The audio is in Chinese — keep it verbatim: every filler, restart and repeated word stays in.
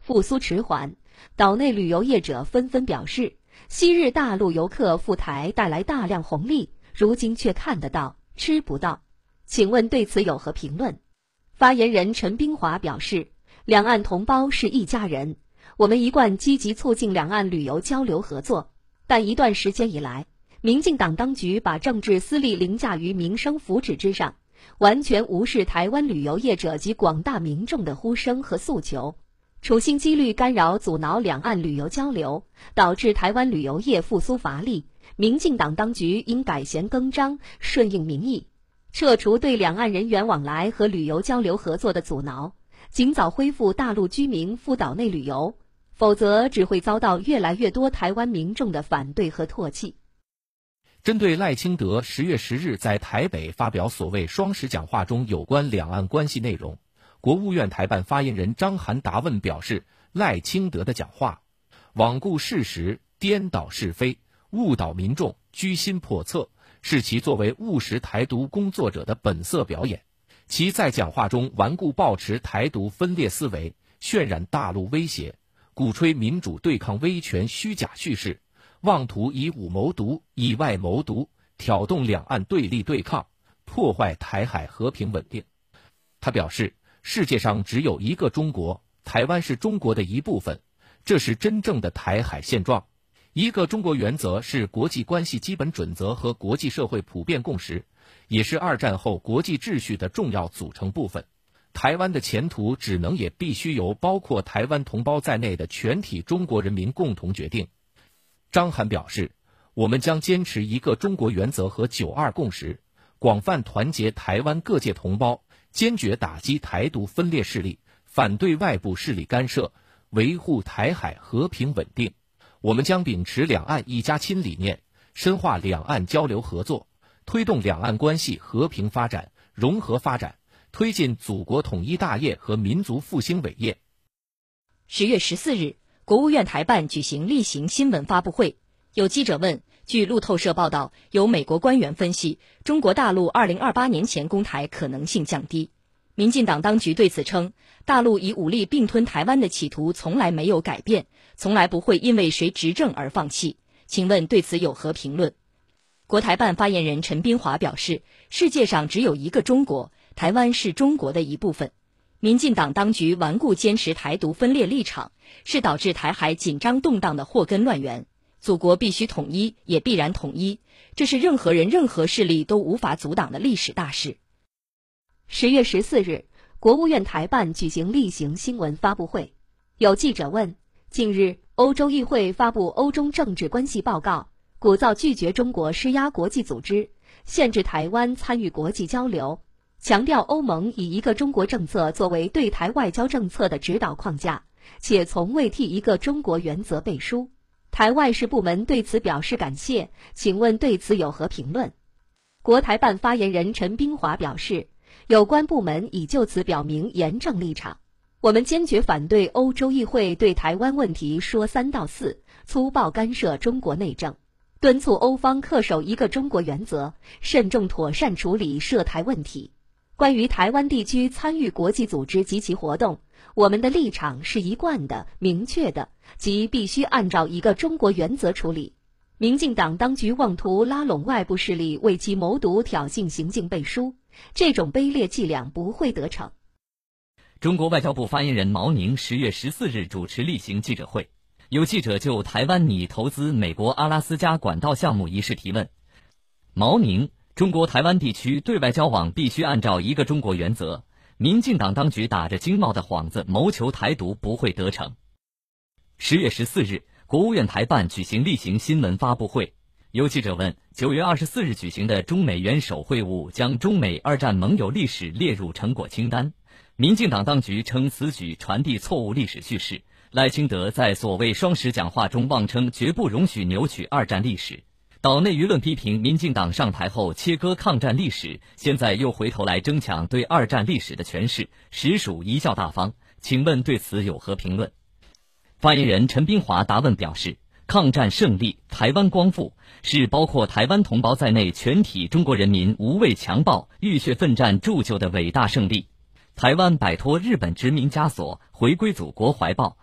复苏迟缓，岛内旅游业者纷纷表示，昔日大陆游客赴台带来大量红利，如今却看得到，吃不到。请问对此有何评论？发言人陈冰华表示，两岸同胞是一家人，我们一贯积极促进两岸旅游交流合作，但一段时间以来，民进党当局把政治私利凌驾于民生福祉之上，完全无视台湾旅游业者及广大民众的呼声和诉求，处心积虑干扰阻挠两岸旅游交流，导致台湾旅游业复苏乏力。民进党当局应改弦更张，顺应民意，撤除对两岸人员往来和旅游交流合作的阻挠，尽早恢复大陆居民赴岛内旅游，否则只会遭到越来越多台湾民众的反对和唾弃。 针对赖清德十月十日在台北发表所谓双十讲话中有关两岸关系内容，国务院台办发言人张涵答问表示，赖清德的讲话罔顾事实、颠倒是非、误导民众、居心叵测，是其作为务实台独工作者的本色表演。其在讲话中顽固抱持台独分裂思维，渲染大陆威胁，鼓吹民主对抗威权虚假叙事，妄图以武谋独、以外谋独，挑动两岸对立对抗，破坏台海和平稳定。他表示，世界上只有一个中国，台湾是中国的一部分，这是真正的台海现状。一个中国原则是国际关系基本准则和国际社会普遍共识，也是二战后国际秩序的重要组成部分。台湾的前途只能也必须由包括台湾同胞在内的全体中国人民共同决定。张涵表示，我们将坚持一个中国原则和九二共识，广泛团结台湾各界同胞，坚决打击台独分裂势力，反对外部势力干涉，维护台海和平稳定。我们将秉持两岸一家亲理念，深化两岸交流合作，推动两岸关系和平发展、融合发展，推进祖国统一大业和民族复兴伟业。 十月十四日，国务院台办举行例行新闻发布会，有记者问，据路透社报道，有美国官员分析，中国大陆二零二八年前攻台可能性降低。民进党当局对此称，大陆以武力并吞台湾的企图从来没有改变，从来不会因为谁执政而放弃。请问对此有何评论？国台办发言人陈冰华表示，世界上只有一个中国，台湾是中国的一部分。民进党当局顽固坚持台独分裂立场，是导致台海紧张动荡的祸根乱源。祖国必须统一，也必然统一，这是任何人任何势力都无法阻挡的历史大事。 十月十四日，国务院台办举行例行新闻发布会，有记者问，近日欧洲议会发布欧中政治关系报告，鼓噪拒绝中国施压国际组织，限制台湾参与国际交流，强调欧盟以一个中国政策作为对台外交政策的指导框架，且从未替一个中国原则背书。台外事部门对此表示感谢，请问对此有何评论？国台办发言人陈冰华表示，有关部门已就此表明严正立场，我们坚决反对欧洲议会对台湾问题说三道四，粗暴干涉中国内政，敦促欧方恪守一个中国原则，慎重妥善处理涉台问题。关于台湾地区参与国际组织及其活动，我们的立场是一贯的、明确的，即必须按照一个中国原则处理。民进党当局妄图拉拢外部势力为其谋独挑衅行径背书，这种卑劣伎俩不会得逞。 中国外交部发言人毛宁十月十四日主持例行记者会，有记者就台湾拟投资美国阿拉斯加管道项目一事提问。毛宁，中国台湾地区对外交往必须按照一个中国原则，民进党当局打着经贸的幌子谋求台独不会得逞。十月十四日，国务院台办举行例行新闻发布会，有记者问，九月二十四日举行的中美元首会晤将中美二战盟友历史列入成果清单，民进党当局称此举传递错误历史叙事，赖清德在所谓双十讲话中妄称绝不容许扭曲二战历史。岛内舆论批评民进党上台后切割抗战历史，现在又回头来争抢对二战历史的诠释，实属贻笑大方。请问对此有何评论？发言人陈冰华答问表示，抗战胜利，台湾光复，是包括台湾同胞在内全体中国人民无畏强暴、浴血奋战铸就的伟大胜利。台湾摆脱日本殖民枷锁，回归祖国怀抱，